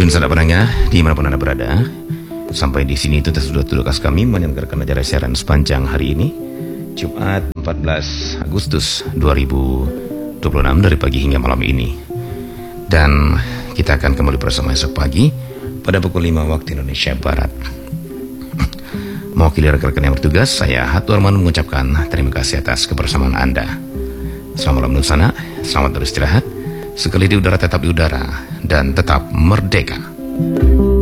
Dan sahabat pendengar, dimanapun Anda berada, sampai di sini itu sudah tugas kami menyelenggarakan acara siaran sepanjang hari ini, Jumat 14 Agustus 2026 dari pagi hingga malam ini. Dan kita akan kembali bersama esok pagi pada pukul 5 waktu Indonesia Barat. Mewakili rekan-rekan yang bertugas, saya Hatu Arman mengucapkan terima kasih atas kebersamaan Anda. Selamat malam sana, selamat beristirahat. Sekali di udara tetap di udara dan tetap merdeka.